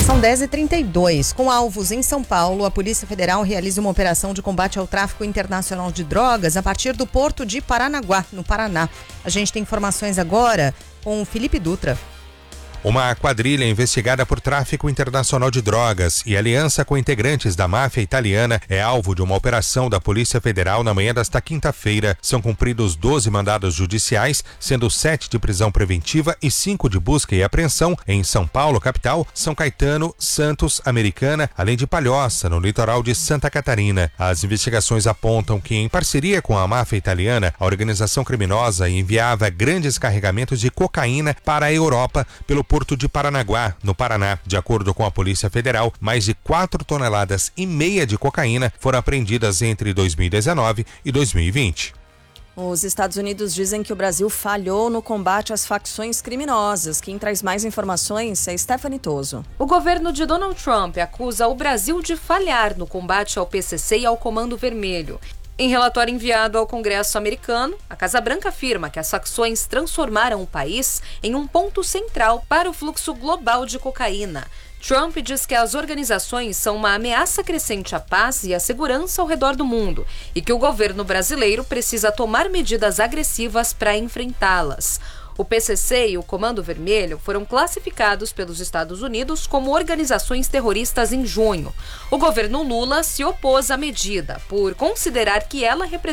São 10h32. Com alvos em São Paulo, a Polícia Federal realiza uma operação de combate ao tráfico internacional de drogas a partir do porto de Paranaguá, no Paraná. A gente tem informações agora com o Felipe Dutra. Uma quadrilha investigada por tráfico internacional de drogas e aliança com integrantes da máfia italiana é alvo de uma operação da Polícia Federal na manhã desta quinta-feira. São cumpridos 12 mandados judiciais, sendo 7 de prisão preventiva e 5 de busca e apreensão em São Paulo, capital, São Caetano, Santos, Americana, além de Palhoça, no litoral de Santa Catarina. As investigações apontam que, em parceria com a máfia italiana, a organização criminosa enviava grandes carregamentos de cocaína para a Europa pelo Porto de Paranaguá, no Paraná. De acordo com a Polícia Federal, mais de 4,5 toneladas de cocaína foram apreendidas entre 2019 e 2020. Os Estados Unidos dizem que o Brasil falhou no combate às facções criminosas. Quem traz mais informações é Stephanie Toso. O governo de Donald Trump acusa o Brasil de falhar no combate ao PCC e ao Comando Vermelho. Em relatório enviado ao Congresso americano, a Casa Branca afirma que as facções transformaram o país em um ponto central para o fluxo global de cocaína. Trump diz que as organizações são uma ameaça crescente à paz e à segurança ao redor do mundo e que o governo brasileiro precisa tomar medidas agressivas para enfrentá-las. O PCC e o Comando Vermelho foram classificados pelos Estados Unidos como organizações terroristas em junho. O governo Lula se opôs à medida por considerar que ela representa